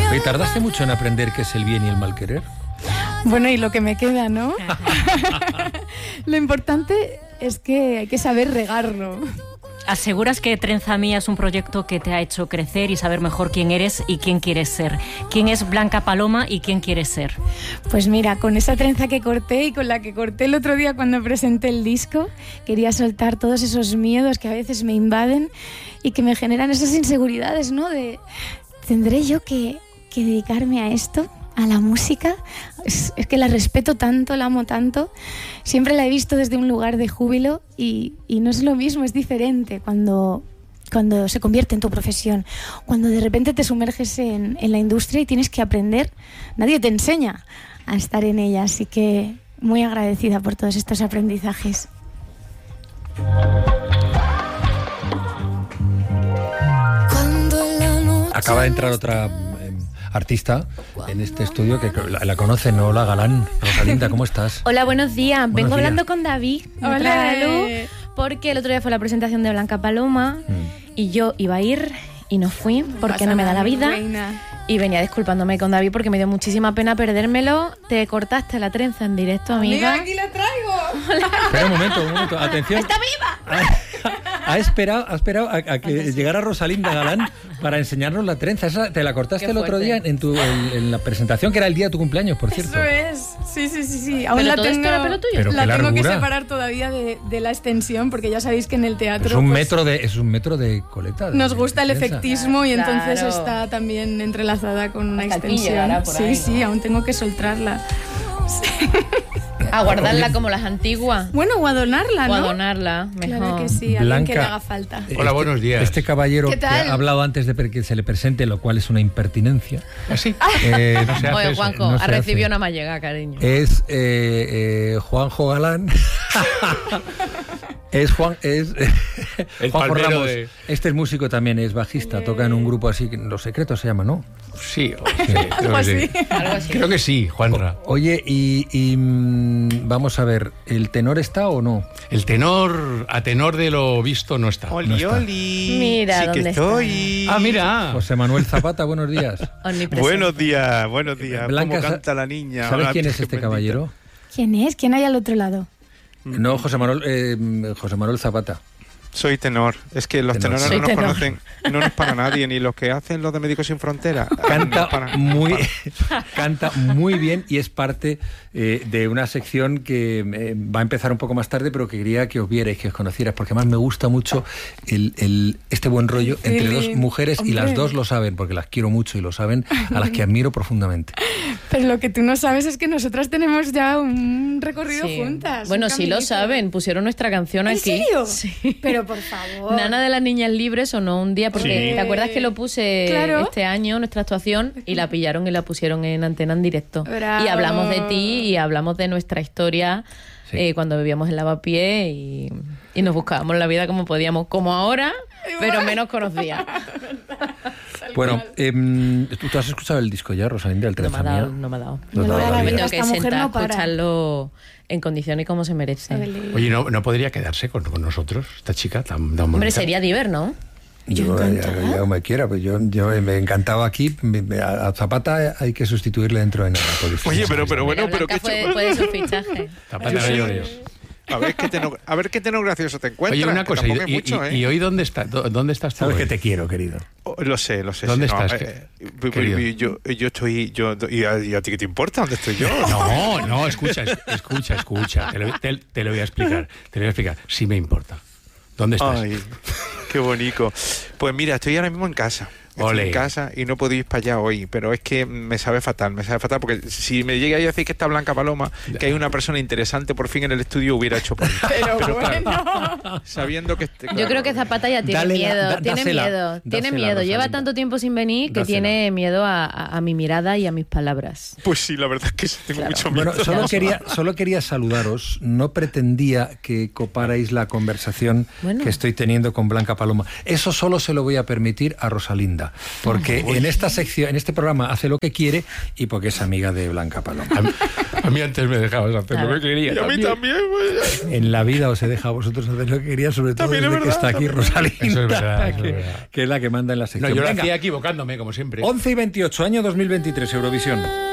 ¿Y tardaste mucho en aprender qué es el bien y el mal querer? Bueno, y lo que me queda, ¿no? Lo importante es que hay que saber regarlo. ¿Aseguras que Trenza Mía es un proyecto que te ha hecho crecer y saber mejor quién eres y quién quieres ser? ¿Quién es Blanca Paloma y quién quieres ser? Pues mira, con esa trenza que corté y con la que corté el otro día cuando presenté el disco, quería soltar todos esos miedos que a veces me invaden y que me generan esas inseguridades, ¿no? ¿Tendré yo que dedicarme a esto? ¿A la música? Es que la respeto tanto, la amo tanto. Siempre la he visto desde un lugar de júbilo y no es lo mismo, es diferente cuando se convierte en tu profesión. Cuando de repente te sumerges en la industria y tienes que aprender, nadie te enseña a estar en ella. Así que muy agradecida por todos estos aprendizajes. Acaba de entrar otra artista en este estudio que la conocen. Hola, Galán. Rosalinda, ¿cómo estás? Hola, buenos días. Buenos Vengo días. hablando con David. Hola. Porque el otro día fue la presentación de Blanca Paloma y yo iba a ir y no fui porque no me da la vida. Reina. Y venía disculpándome con David porque me dio muchísima pena perdérmelo. Te cortaste la trenza en directo, amiga. Mira, aquí la traigo. Espera un momento, atención. ¡Está viva! Ha esperado a que llegara Rosalinda Galán para enseñarnos la trenza. Esa te la cortaste Qué el otro fuerte. día en la presentación, que era el día de tu cumpleaños, por cierto. Eso es. Sí. Aún ¿Pero la todo esto tengo, era pelo tuyo? Pero la qué tengo que largura. separar todavía de la extensión, porque ya sabéis que en el teatro Es un pues, metro de coleta. nos gusta el trenza. efectismo y entonces Claro. está también entrelazada con una Hasta aquí extensión. llegará por ahí, Sí, ¿no? aún tengo que soltarla. A guardarla como las antiguas. Bueno, o a donarla, O ¿no? a donarla, mejor. Claro que sí, a alguien Blanca. que le haga falta. Hola, buenos días. Este caballero ¿Qué que tal? ha hablado antes de que se le presente, lo cual es una impertinencia. ¿Así? No se hace Oye, eso, Juanjo, no se ha recibido hace. una mallega, cariño. Es Juanjo Galán. Es Juanjo palmero Ramos. de- Este es músico también, es bajista, toca en un grupo así, que Los Secretos se llama, ¿no? Sí, creo que sí. Algo así. Creo que sí, Juanra. Oye, vamos a ver, ¿el tenor está o no? El tenor, a tenor de lo visto, no está. No está. Mira sí dónde que está. estoy. Ah, mira. José Manuel Zapata, buenos días. Omnipresente. Buenos días. Blanca, ¿Cómo canta la niña? ¿Sabes Hola, quién es Virgen este bendita. caballero? ¿Quién es? ¿Quién hay al otro lado? No, José Manuel Zapata. Soy tenor. Es que los Tenor. tenores Soy no nos tenor. conocen, no nos para nadie, ni los que hacen los de Médicos Sin Fronteras. Canta Nos canta muy bien y es parte de una sección que va a empezar un poco más tarde, pero que quería que os vierais, que os conocierais, porque además me gusta mucho este buen rollo entre dos Feeling. mujeres y las Hombre. dos lo saben, porque las quiero mucho y lo saben, a las que admiro profundamente. Pero lo que tú no sabes es que nosotras tenemos ya un recorrido Sí. juntas. Bueno, un sí lo caminito. saben, pusieron nuestra canción ¿En aquí. serio? Sí. Pero por favor. Nana de las Niñas Libres sonó un día, porque Sí. ¿te acuerdas que lo puse Claro. este año, nuestra actuación, y la pillaron y la pusieron en antena en directo? Bravo. Y hablamos de ti y hablamos de nuestra historia Sí. cuando vivíamos en Lavapiés y nos buscábamos la vida como podíamos, como ahora, pero menos conocida. Bueno, ¿tú has escuchado el disco ya, Rosalinda, el No me ha Trenza dado, Mía? no me ha dado. No te ha dado la Me vida. tengo que Esta mujer sentar no a para. escucharlo en condiciones como se merece. Oye, ¿no podría quedarse con nosotros, esta chica tan bonita? Hombre, sería diver, ¿no? Yo ya me quiera, pues yo me encantaba aquí. A Zapata hay que sustituirle dentro de Nápoles. Oye, pero bueno, Mira, pero Blanca qué puede ser fichaje. Zapata no llores. A ver qué tenor gracioso te encuentras. Oye, una que cosa, tampoco hay y, mucho, y hoy ¿dónde estás tú? Sabes hoy? que te quiero, querido. Lo sé. ¿Dónde sí, no, estás, querido? yo estoy... ¿Y a ti qué te importa? ¿Dónde estoy yo? No, escucha. Te lo voy a explicar. Sí me importa. ¿Dónde estás? Ay, qué bonito. Pues mira, estoy ahora mismo en casa. Estoy Ole. en casa y no puedo ir para allá hoy, pero es que me sabe fatal, porque si me llega a decir que está Blanca Paloma, que hay una persona interesante por fin en el estudio, hubiera hecho por mí. Pero claro, bueno. sabiendo que... Yo creo que Zapata ya tiene Dale miedo, dásela, tiene miedo. Lleva Rosalinda. tanto tiempo sin venir que Dásela. tiene miedo a mi mirada y a mis palabras. Pues sí, la verdad es que sí, tengo mucho miedo. Bueno, solo quería saludaros. No pretendía que coparais la conversación Bueno. que estoy teniendo con Blanca Paloma. Eso solo se lo voy a permitir a Rosalinda. Linda, porque en esta sección, en este programa hace lo que quiere y porque es amiga de Blanca Paloma. A mí antes me dejabas hacer lo que quería. Y a mí también, pues. En la vida os he dejado a vosotros hacer lo que quería, sobre todo También es desde que verdad, está aquí también. Rosalinda, Eso es verdad, eso es que, verdad. que es la que manda en la No, sección. yo lo Venga, hacía equivocándome, como siempre. 11 y 28, año 2023, Eurovisión.